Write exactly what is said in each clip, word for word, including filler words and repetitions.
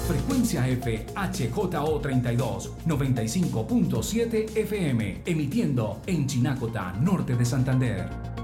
Frecuencia F H J O treinta y dos, noventa y cinco punto siete F M, emitiendo en Chinacota, norte de Santander.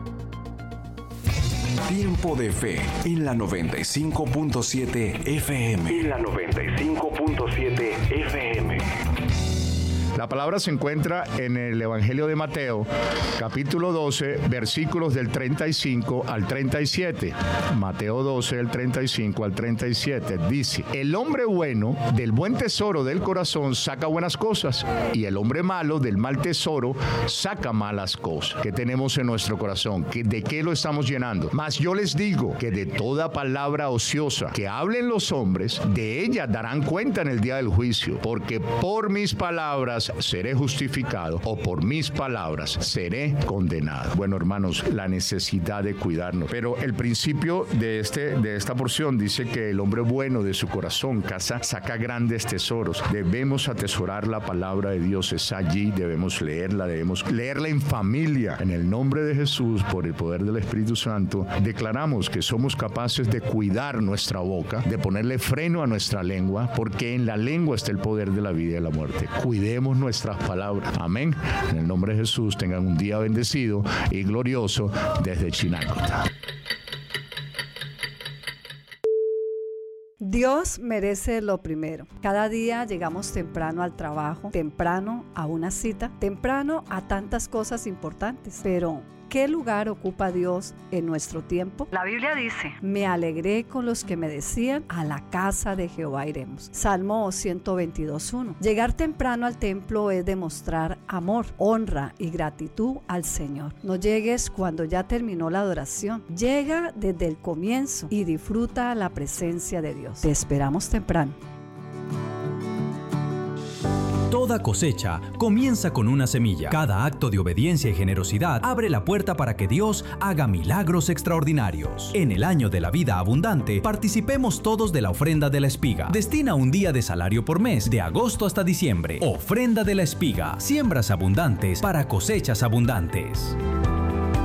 Tiempo de Fe en la noventa y cinco punto siete F M. En la noventa y cinco punto siete F M. La palabra se encuentra en el Evangelio de Mateo, capítulo doce, versículos del treinta y cinco al treinta y siete. Mateo doce, del treinta y cinco al treinta y siete. Dice: el hombre bueno del buen tesoro del corazón saca buenas cosas, y el hombre malo del mal tesoro saca malas cosas. ¿Qué tenemos en nuestro corazón? ¿De qué lo estamos llenando? Mas yo les digo que de toda palabra ociosa que hablen los hombres, de ella darán cuenta en el día del juicio, porque por mis palabras seré justificado, o por mis palabras seré condenado. Bueno, hermanos, la necesidad de cuidarnos. Pero el principio de, este, de esta porción dice que el hombre bueno de su corazón casa, saca grandes tesoros. Debemos atesorar la palabra de Dios. Es allí, debemos leerla, debemos leerla en familia. En el nombre de Jesús, por el poder del Espíritu Santo, declaramos que somos capaces de cuidar nuestra boca, de ponerle freno a nuestra lengua, porque en la lengua está el poder de la vida y la muerte. Cuidemos nuestras palabras. Amén. En el nombre de Jesús, tengan un día bendecido y glorioso desde Chinacota. Dios merece lo primero. Cada día llegamos temprano al trabajo, temprano a una cita, temprano a tantas cosas importantes. Pero ¿qué lugar ocupa Dios en nuestro tiempo? La Biblia dice: me alegré con los que me decían, a la casa de Jehová iremos. Salmo ciento veintidós, uno. Llegar temprano al templo es demostrar amor, honra y gratitud al Señor. No llegues cuando ya terminó la adoración. Llega desde el comienzo y disfruta la presencia de Dios. Te esperamos temprano. Toda cosecha comienza con una semilla. Cada acto de obediencia y generosidad abre la puerta para que Dios haga milagros extraordinarios. En el año de la vida abundante, participemos todos de la ofrenda de la espiga. Destina un día de salario por mes, de agosto hasta diciembre. Ofrenda de la espiga. Siembras abundantes para cosechas abundantes.